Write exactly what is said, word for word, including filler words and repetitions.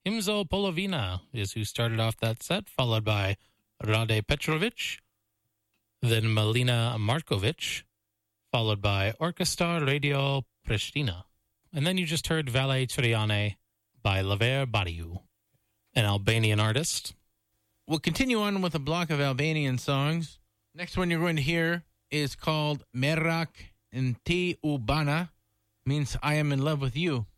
Himzo Polovina is who started off that set, followed by Rade Petrovic, then Melina Markovic, followed by Orchestra Radio Pristina. And then you just heard Valet Triane by Lever Bariu, an Albanian artist. We'll continue on with a block of Albanian songs. Next one you're going to hear is called Merak Nti Ubana, means I am in love with you.